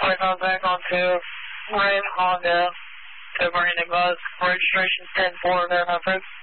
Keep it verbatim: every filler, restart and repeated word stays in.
twenty back onto Ram Honda to Marina Bus, registration ten four, verify approved.